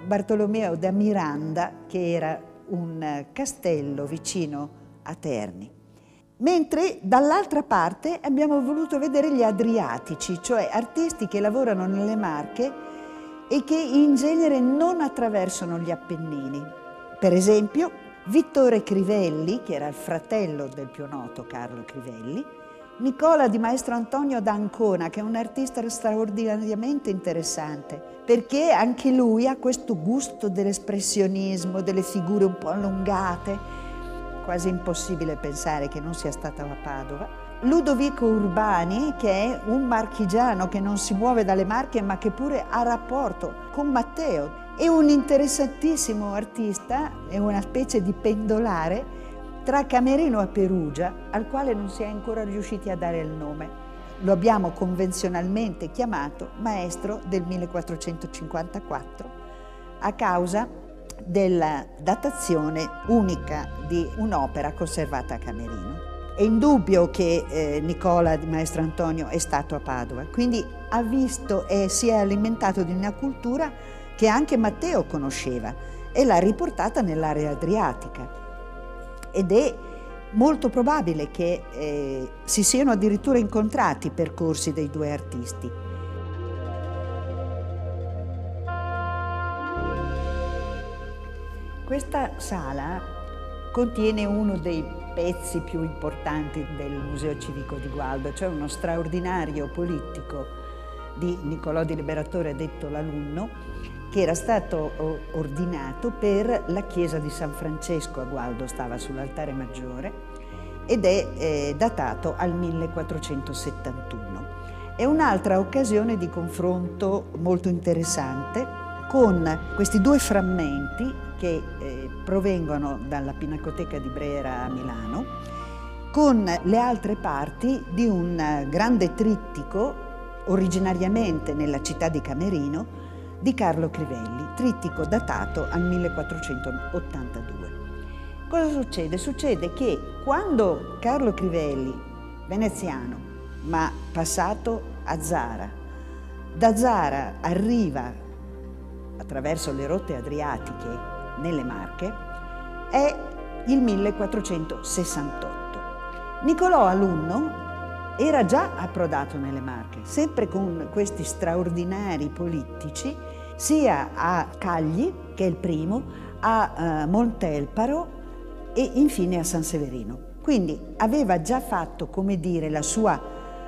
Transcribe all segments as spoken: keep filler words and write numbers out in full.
Bartolomeo da Miranda, che era un castello vicino a Terni. Mentre dall'altra parte abbiamo voluto vedere gli adriatici, cioè artisti che lavorano nelle Marche e che in genere non attraversano gli Appennini. Per esempio, Vittore Crivelli, che era il fratello del più noto Carlo Crivelli, Nicola di Maestro Antonio d'Ancona, che è un artista straordinariamente interessante, perché anche lui ha questo gusto dell'espressionismo, delle figure un po' allungate, quasi impossibile pensare che non sia stata a Padova. Ludovico Urbani, che è un marchigiano che non si muove dalle Marche, ma che pure ha rapporto con Matteo. È un interessantissimo artista, è una specie di pendolare tra Camerino e Perugia, al quale non si è ancora riusciti a dare il nome. Lo abbiamo convenzionalmente chiamato maestro del millequattrocentocinquantaquattro a causa della datazione unica di un'opera conservata a Camerino. È indubbio che eh, Nicola di Maestro Antonio è stato a Padova, quindi ha visto e si è alimentato di una cultura che anche Matteo conosceva e l'ha riportata nell'area adriatica. Ed è molto probabile che eh, si siano addirittura incontrati i percorsi dei due artisti. Questa sala contiene uno dei pezzi più importanti del Museo Civico di Gualdo, cioè uno straordinario polittico di Niccolò di Liberatore, detto l'Alunno, che era stato ordinato per la chiesa di San Francesco a Gualdo, stava sull'altare maggiore, ed è eh, datato al millequattrocentosettantuno. È un'altra occasione di confronto molto interessante con questi due frammenti che eh, provengono dalla Pinacoteca di Brera a Milano, con le altre parti di un grande trittico, originariamente nella città di Camerino, di Carlo Crivelli, trittico datato al millequattrocentottantadue. Cosa succede? Succede che quando Carlo Crivelli, veneziano, ma passato a Zara, da Zara arriva attraverso le rotte adriatiche nelle Marche, è il millequattrocentosessantotto. Niccolò Alunno era già approdato nelle Marche, sempre con questi straordinari politici, sia a Cagli, che è il primo, a uh, Montelparo e infine a San Severino. Quindi aveva già fatto, come dire, la sua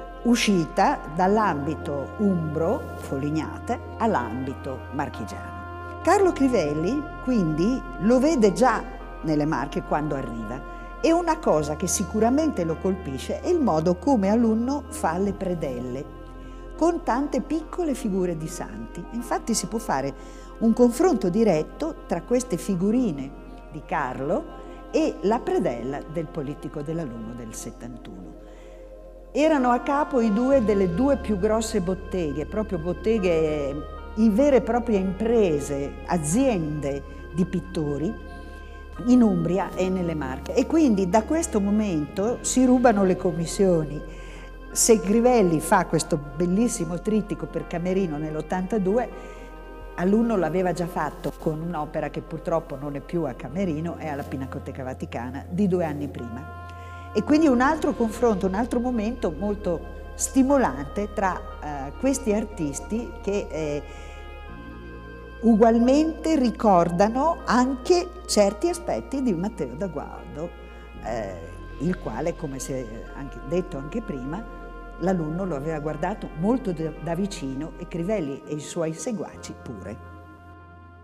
uscita dall'ambito umbro, Folignate, all'ambito marchigiano. Carlo Crivelli, quindi, lo vede già nelle Marche quando arriva. E una cosa che sicuramente lo colpisce è il modo come Alunno fa le predelle, con tante piccole figure di santi. Infatti si può fare un confronto diretto tra queste figurine di Carlo e la predella del politico dell'Alunno del settantuno. Erano a capo i due delle due più grosse botteghe, proprio botteghe in vere e proprie imprese, aziende di pittori, in Umbria e nelle Marche. E quindi da questo momento si rubano le commissioni. Se Crivelli fa questo bellissimo trittico per Camerino nell'ottantadue, Alunno l'aveva già fatto con un'opera che purtroppo non è più a Camerino, è alla Pinacoteca Vaticana, di due anni prima. E quindi un altro confronto, un altro momento molto stimolante tra eh, questi artisti che eh, ugualmente ricordano anche certi aspetti di Matteo da Gualdo, eh, il quale, come si è anche detto anche prima, l'Alunno lo aveva guardato molto da vicino e Crivelli e i suoi seguaci pure.